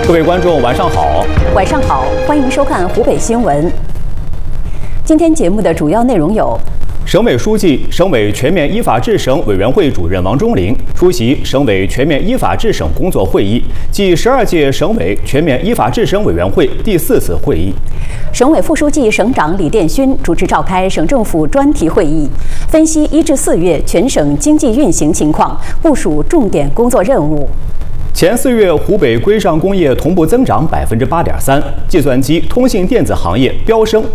各位观众，晚上好。 晚上好，欢迎收看湖北新闻。今天节目的主要内容有： 省委书记、省委全面依法治省委员会主任王忠林出席省委全面依法治省工作会议暨12届省委全面依法治省委员会第4次会议。 省委副书记、省长李殿勋主持召开省政府专题会议，分析1至4月全省经济运行情况，部署重点工作任务。 前4月，湖北规上工业同步增长8.3%，计算机、通信电子行业飙升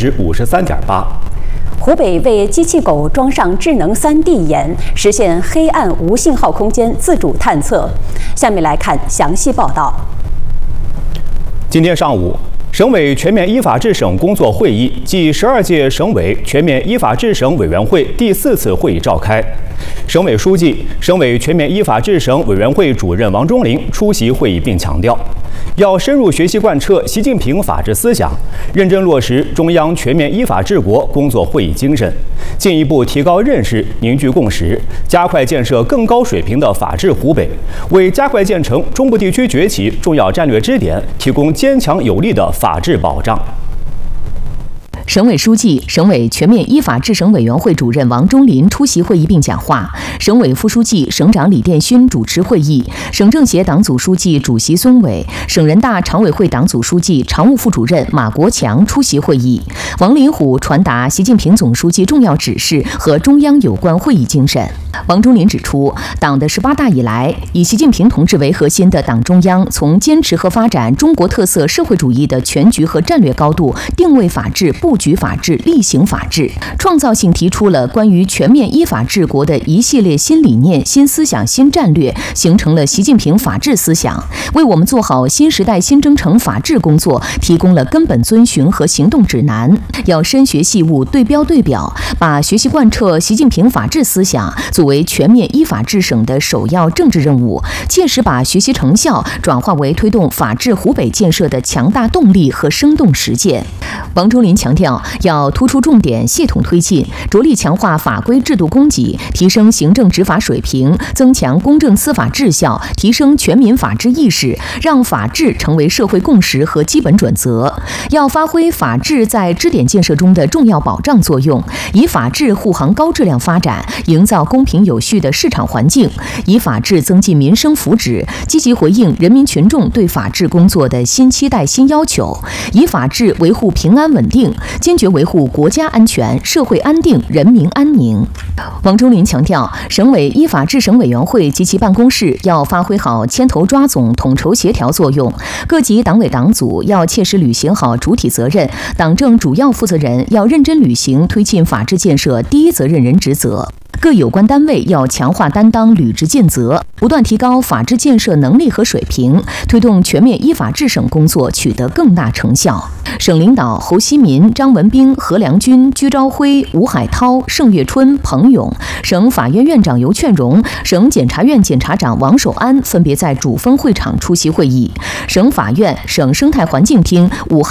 53.8%。 湖北为机器狗装上智能3D 眼，实现黑暗无信号空间自主探测。下面来看详细报道。 今天上午，省委全面依法治省工作会议暨12届省委全面依法治省委员会第4次会议召开。省委书记、省委全面依法治省委员会主任王忠林出席会议并强调，要深入学习贯彻习近平法治思想，认真落实中央全面依法治国工作会议精神，进一步提高认识，凝聚共识，加快建设更高水平的法治湖北，为加快建成中部地区崛起重要战略支点提供坚强有力的法治保障。 省委书记、省委全面依法治省委员会主任王忠林出席会议并讲话，省委副书记、省长李殿勋主持会议，省政协党组书记、主席孙伟，省人大常委会党组书记、常务副主任马国强出席会议。王林虎传达习近平总书记重要指示和中央有关会议精神。王忠林指出，党的18大以来，以习近平同志为核心的党中央从坚持和发展中国特色社会主义的全局和战略高度，定位法治、布局法治、力行法治，创造性提出了关于全面依法治国的一系列新理念、新思想、新战略，形成了习近平法治思想，为我们做好新时代新征程法治工作提供了根本遵循和行动指南。要深学细悟、对标对表，把学习贯彻习近平法治思想作为全面依法治省的首要政治任务，切实把学习成效转化为推动法治湖北建设的强大动力和生动实践。王忠林强调，要突出重点，系统推进，着力强化法规制度供给，提升行政执法水平，增强公正司法治效，提升全民法治意识，让法治成为社会共识和基本准则。要发挥法治在支点建设中的重要保障作用，以法治护航高质量发展，营造公平有序的市场环境，以法治增进民生福祉，积极回应人民群众对法治工作的新期待、新要求，以法治维护平安稳定，坚决维护国家安全、社会安定、人民安宁。王忠林强调，省委依法治省委员会及其办公室要发挥好牵头抓总、统筹协调作用，各级党委党组要切实履行好主体责任，党政主要负责人要认真履行推进法治建设第一责任人职责。各有关单位要强化担当、履职尽责，不断提高法治建设能力和水平，推动全面依法治省工作取得更大成效。省领导侯希民、张文斌、何良军、居昭辉、吴海涛、盛月春、彭勇，省法院院长尤劝荣、省检察院检察长王守安分别在主峰会场出席会议。省法院、省生态环境厅、武汉